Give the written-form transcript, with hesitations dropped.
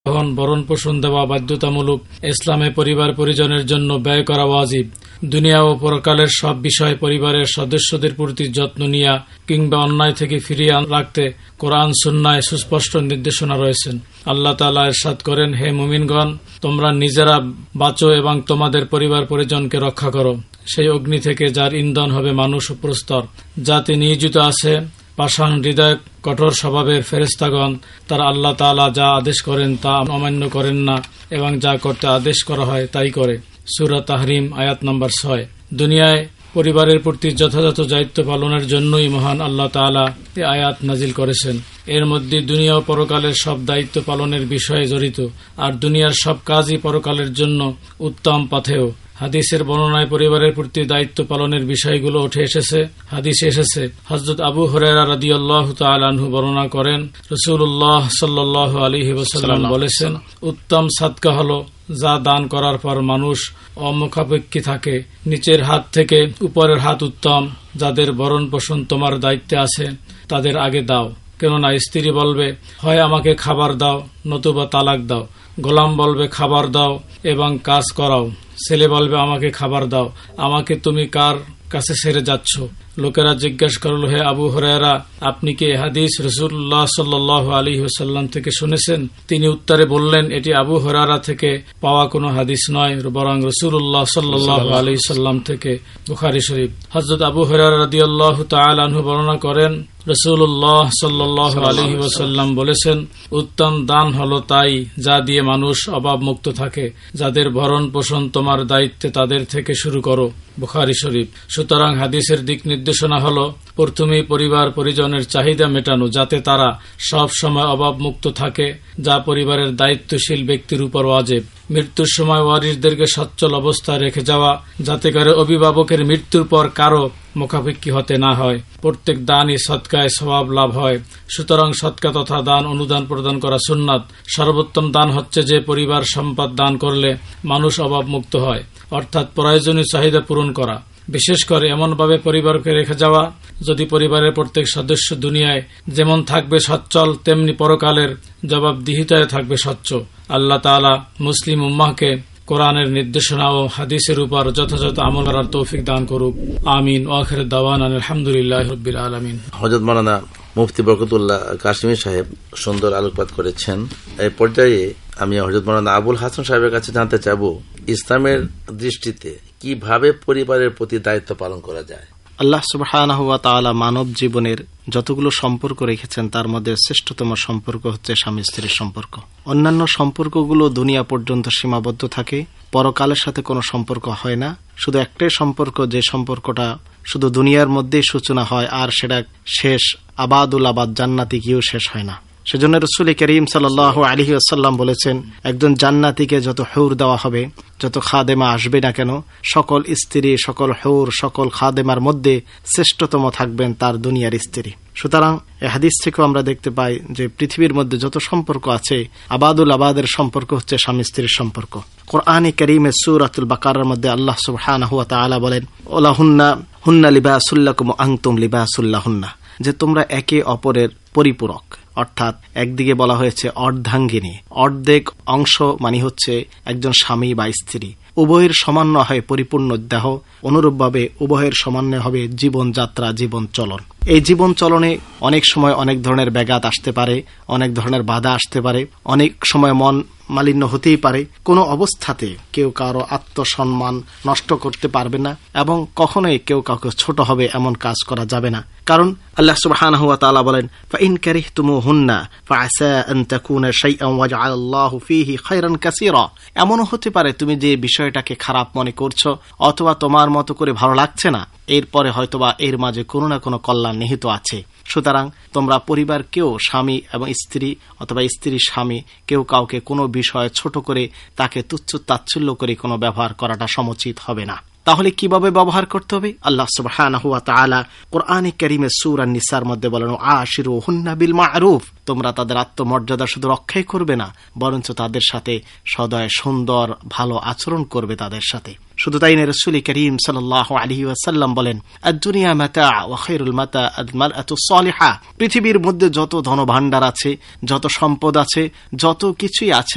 ভরণ পোষণ দেওয়া বাধ্যতামূলক। ইসলামে পরিবার পরিজনের জন্য ব্যয় করা ওয়াজিব। দুনিয়া ও পরকালের সব বিষয় পরিবারের সদস্যদের প্রতি যত্ন নিয়া কিংবা অন্যায় থেকে ফিরিয়ে রাখতে কোরআন সুন্নায় সুস্পষ্ট নির্দেশনা রয়েছেন। আল্লাহ তাআলা ইরশাদ করেন, হে মুমিনগণ, তোমরা নিজেরা বাঁচো এবং তোমাদের পরিবার পরিজনকে রক্ষা করো সেই অগ্নি থেকে যার ইন্ধন হবে মানুষ ও প্রস্তর, যাতে নিয়োজিত আছে পাষাণ হৃদয় কঠোর স্বভাবের ফেরেশতাগণ। তারা আল্লাহ তাআলা যা আদেশ করেন তা অমান্য করেন না এবং যা করতে আদেশ করা হয় তাই করে। সূরা তাহরিম আয়াত নম্বর 6। দুনিয়ায় পরিবারের প্রতি যথাযথ দায়িত্ব পালনের জন্যই মহান আল্লাহ তাআলা এই আয়াত নাজিল করেছেন। এর মধ্যে দুনিয়া ও পরকালের সব দায়িত্ব পালনের বিষয়ে জড়িত, আর দুনিয়ার সব কাজই পরকালের জন্য উত্তম পথেও। হাদিসের বর্ণনায় পরিবারের প্রতি দায়িত্ব পালনের বিষয়গুলো উঠে এসেছে। হাদিসে এসেছে, হযরত আবু হুরায়রা রাদিয়াল্লাহু তাআলা আনহু বর্ণনা করেন, রাসূলুল্লাহ সাল্লাল্লাহু আলাইহি ওয়াসাল্লাম বলেছেন, উত্তম সাদকা হলো যা দান করার পর মানুষ অমুখাপেক্ষী থাকে। নিচের হাত থেকে উপরের হাত উত্তম। যাদের ভরণ পোষণ তোমার দায়িত্বে আছে তাদের আগে দাও, কেননা স্ত্রী বলবে, হয় আমাকে খাবার দাও নতুবা তালাক দাও। গোলাম বলবে, খাবার দাও এবং কাজ করাও। ছেলে বলবে, আমাকে খাবার দাও, আমাকে তুমি কার কাছে ছেড়ে যাচ্ছ? লোকেরা জিজ্ঞাসা করল, হে আবু হুরায়রা, আপনি কি হাদিস রাসূলুল্লাহ সাল্লাল্লাহু আলাইহি ওয়াসাল্লাম থেকে শুনেছেন? তিনি উত্তরে বললেন, এটি আবু হুরায়রা থেকে পাওয়া কোনো হাদিস নয়, বরং রাসূলুল্লাহ সাল্লাল্লাহু আলাইহি সাল্লাম থেকে। বুখারী শরীফ। হযরত আবু হুরায়রা রাদিয়াল্লাহু তাআলা আনহু বর্ণনা করেন, রাসূলুল্লাহ সাল্লাল্লাহু আলাইহি ওয়াসাল্লাম বলেছেন, উত্তম দান হলো তাই যা দিয়ে মানুষ অভাব মুক্ত থাকে। যাদের ভরণ পোষণ তোমার দায়িত্বে তাদের থেকে শুরু করো। বুখারী শরীফ। সুতরাং হাদিসের দিক নির্দেশনা হলো প্রথমেই পরিবার পরিজনের চাহিদা মেটানো, যাতে তারা সব সময় অভাব মুক্ত থাকে, যা পরিবারের দায়িত্বশীল ব্যক্তির উপর ওয়াজিব। মৃত্যুর সময় ওয়ারিসদেরকে সচ্ছল অবস্থায় রেখে যাওয়া, যাতে করে অভিভাবকের মৃত্যুর পর কারো মুখাপেক্ষী হতে না হয়। প্রত্যেক দানই সদকায় সওয়াব লাভ হয়। সুতরাং সদকা তথা দান অনুদান প্রদান করা সুন্নাত। সর্বোত্তম দান হচ্ছে যে পরিবার সম্পদ দান করলে মানুষ অভাব মুক্ত হয়, অর্থাৎ প্রয়োজনীয় চাহিদা পূরণ করা। বিশেষ করে এমনভাবে পরিবারকে রেখে যাওয়া, যদি পরিবারের প্রত্যেক সদস্য দুনিয়ায় যেমন থাকবে সচ্ছল, তেমনি পরকালের জবাবদিহিতায় থাকবে স্বচ্ছ। আল্লাহ তাআলা মুসলিম উম্মাহকে কোরআনের নির্দেশনা ও হাদিসের উপর যথাযথ আমল করার তৌফিক দান করুক। আমিন। ওয়া আখিরু দাওয়ানা আলহামদুলিল্লাহি রাব্বিল আলামিন। হযরত মাওলানা মুফতি বরকতুল্লাহ কাশিমি সাহেব সুন্দর আলোকপাত করেছেন। এই পর্যায়ে আমি হযরত মাওলানা আবুল হাসান সাহেবের কাছে জানতে চাইব, ইসলামের দৃষ্টিতে কিভাবে পরিবারের প্রতি দায়িত্ব পালন করা যায়? আল্লাহ সুবহানাহু ওয়া তাআলা মানব জীবনের যতগুলো সম্পর্ক রেখেছেন তার মধ্যে শ্রেষ্ঠতম সম্পর্ক হচ্ছে স্বামী স্ত্রীর সম্পর্ক। অন্যান্য সম্পর্কগুলো দুনিয়া পর্যন্ত সীমাবদ্ধ থাকে, পরকালের সাথে কোনো সম্পর্ক হয় না। শুধু একটাই সম্পর্ক, যে সম্পর্কটা শুধু দুনিয়ার মধ্যেই সূচনা হয় আর সেটা শেষ আবাদুল আবাদ জান্নাতি গিয়েও শেষ হয় না। সেজন্য রাসূল করিম সাল্লাল্লাহু আলাইহি ওয়াসাল্লাম বলেছেন, একজন জান্নাতীকে যত হুর দেওয়া হবে, যত খাদেমা আসবে না কেন, সকল স্ত্রী, সকল হুর, সকল খাদেমার মধ্যে শ্রেষ্ঠতম থাকবেন তার দুনিয়ার স্ত্রী। সুতরাং এই হাদিস থেকেও আমরা দেখতে পাই যে পৃথিবীর মধ্যে যত সম্পর্ক আছে, আবাদুল আবাদের সম্পর্ক হচ্ছে স্বামী স্ত্রীর সম্পর্ক। কোরআনে কারীমে সূরাতুল বাকারার মধ্যে আল্লাহ সুবহানাহু ওয়া তাআলা বলেন, ওয়ালাহুন্না লিবাসুল লাকুম ওয়া আনতুম লিবাসুল লাহুন্না, যে তোমরা একে অপরের পরিপূরক। অর্থাৎ একদিকে বলা হয়েছে অর্ধাঙ্গিনী, অর্ধেক অংশ মানে হচ্ছে একজন স্বামী বা স্ত্রী। উভয়ের সমন্বয় হয় পরিপূর্ণ দেহ, অনুরূপভাবে উভয়ের সমন্বয় হবে জীবনযাত্রা, জীবন চলন। এই জীবন চলনে অনেক সময় অনেক ধরনের ব্যাঘাত আসতে পারে, অনেক ধরনের বাধা আসতে পারে, অনেক সময় মন মালিন্য হতেই পারে। কোনো অবস্থাতে কেউ কারো আত্মসম্মান নষ্ট করতে পারবে না এবং কখনোই কেউ কাউকে ছোট হবে এমন কাজ করা যাবে না। কারণ আল্লাহ সুবহানাহু ওয়া তাআলা বলেন, ফাইন কারিহতুমুহুন্না ফাআসা আন তাকুনা শাইআন ওয়াজআলাল্লাহু ফীহি খায়রান কাসীরা। এমনও হতে পারে তুমি যে বিষয়টাকে খারাপ মনে করছো অথবা তোমার মতো করে ভালো লাগছে না, এরপরে হয়তোবা এর মাঝে কোনো না কোনো কল্যাণ নিহিত আছে। সুতরাং তোমরা পরিবার কেউ স্বামী এবং স্ত্রী অথবা স্ত্রী স্বামী কেউ কাউকে কোনো বিষয় ছোট করে তাকে তুচ্ছ তাচ্ছিল্য করে কোনো ব্যবহার করাটা সমুচিত হবে না। তাহলে কিভাবে ব্যবহার করতে হবে? আল্লাহ সুবহানাহু ওয়া তাআলা কোরআনে কারীমে সূরা নিসার মধ্যে বলেন, আশিরুহুন্না বিল মা'রুফ, তোমরা তাদের আত্মমর্যাদা শুধু রক্ষাই করবে না, বরঞ্চ তাদের সাথে সদয় সুন্দর ভালো আচরণ করবে তাদের সাথে। শুধু তাই না, রাসূল করিম সাল্লাল্লাহু আলাইহি ওয়াসাল্লাম বলেন, আদ-দুনিয়া মাতা' ওয়া খায়রুল মাতা' আল-মারআতুস সালিহা। পৃথিবীর মধ্যে যত ধনভাণ্ডার আছে, যত সম্পদ আছে, যত কিছুই আছে